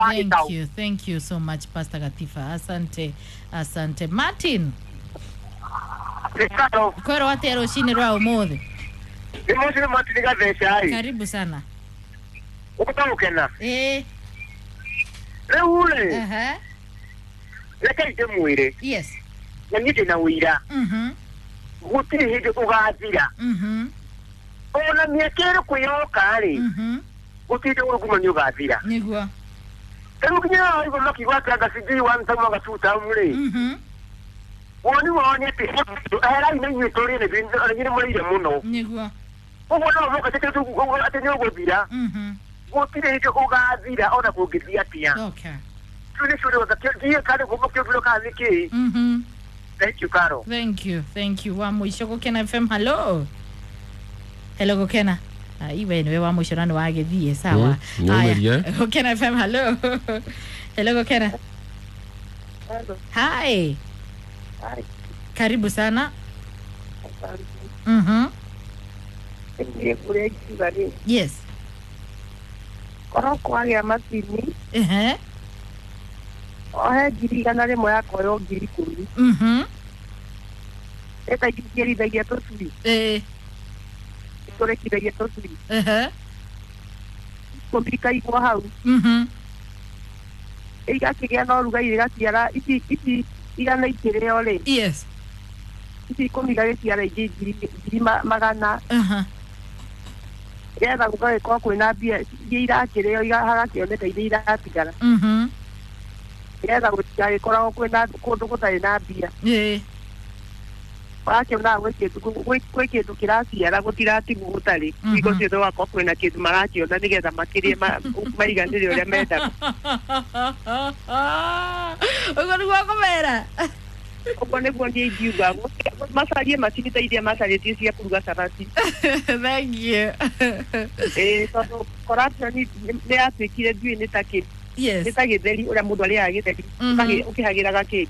Thank you so much Pastor Gatifa. Asante Martin. Kwero watero shini rwa umuthi. Emotion Martin gavesha. Karibu sana. Ukutokena. Leule. Leka idemwire. Yes. Nyamite na wira. Guti hije ugathira. Ona miekere kuyoka ari. Guti de uguma nyugathira. Nigwa. Kero kinya ibo makigwa tanga siji wantama gasuta mure. Woni ti era ine nyitori ne bin nyine muri muno. Nigwa. Ubona muka tete tu atenyo gobira. Guti de hije ugathira ona kugithia tia. Okay. Shuri wa kia kale kumukyo bilo kazi ki. Thank you, Caro. Thank you. Wa mwisho Gokena FM. Hello Gokena. Iwe niwe wa mwisho nani wagethie sawa. Gokena FM. Hello Gokena. Hello. Hi. Karibu sana. Yes. Koro kwa ya matini. Giri ganare moya koyo giri kuri. Eta giri da ya tosuri. Tore ki da ya tosuri. Komplika iko hau. Ega kiria no ruga ira tiara iti ira na ikire ole. Yes. Iti komika ke tiara giri magana. Ya da ruga ko kwina bia ira kire ira haga kioneka ira tigara. Yega gutya ikora kwenda kundu gutari na bia. Wake na gweke tukirasi ara gutirati gutari. Iko cio wa ko kwena kindu marakio na nigetha makirie maiganire uria menda. Ugo gwa komera. Ugo ne bonje jiuga. Masarie macini taidia masarie cia kuruga sarati. Thank you. So corruption ni atikire dui ni take. Yes. Nita githeri uria mundu ari agitheri. Ukihagira gake.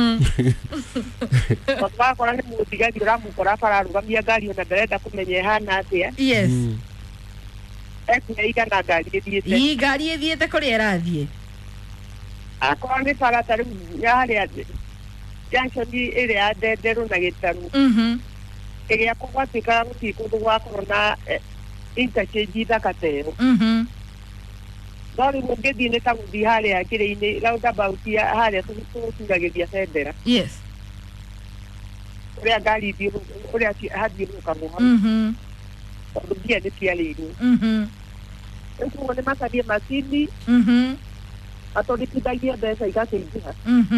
Kwa kora ni mutigagi ura mukora pararugamia ngari ona ndarenda kumenya hana atia. Yes. Ekuiga na ngari ithiete. Ii ngari ithiete kuri irathie. Akora ni paratari ya haria junction ire ya ndenderu na gitaru. Iria kugwatika gutikundu gwa korona interchange thakatero. Dari mungedi ne tamu di hale ya kire ine roundabout ya hale tunagedia sendera. Yes. Uria gari di uria hadi rukamu. Ndio ni pia lidu. Ndio wale masabia masindi. Atoli kidagia besa ikasaidia.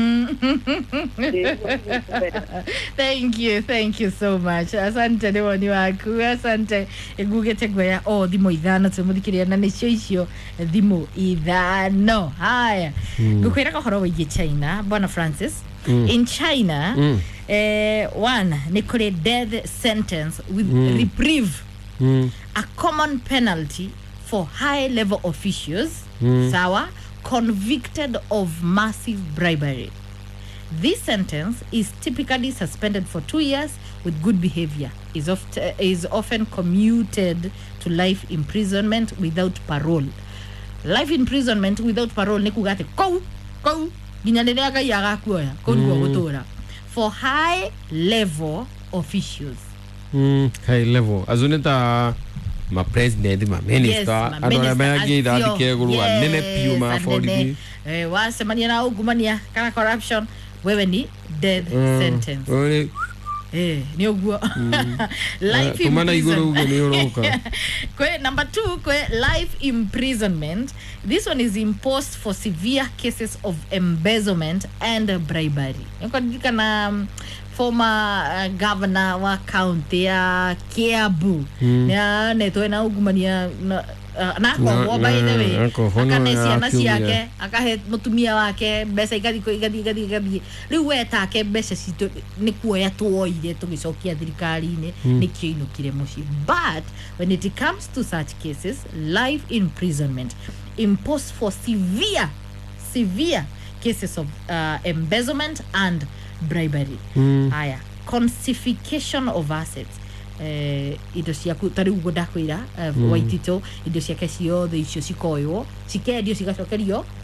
Thank you so much. Asante ni wani waku. Asante gugete gwea thimo ithano tumuthikiria na nicio icio thimo ithano. Haya. Gukwira kahoro wige China, Bwana Francis. In China, one ni kule death sentence with reprieve. A common penalty for high level officials. Sawa. Convicted of massive bribery. This sentence is typically suspended for 2 years with good behavior. Is often commuted to life imprisonment without parole. Life imprisonment without parole ni kugate kou ginyanene ga yaga kuoya kongo gutura for high level officials. High level azuneta ma president ma minister adora bagi dati ke guru nene piuma foridi wa semania na ugumania kana corruption wewe ni death sentence ni ogwo life imprisonment. Kwe number 2 kwe life imprisonment. This one is imposed for severe cases of embezzlement and bribery. Yako na former governor wa county ya Kiambu ya neto na ugumania na kwa by the way akanesia na ciake akahe mutumia wake mbeca igathi riu wetake mbeca cito ni kuoya tuoire tugicokia thirikari-ini nikio inukire muci. But when it comes to such cases, life imprisonment imposed for severe cases of embezzlement and bribery. Haya, confiscation of assets. Indo ciaku tari ugo ndakwira Waitito indo ciake ciothe icio cikoywo cikendio cigacokerio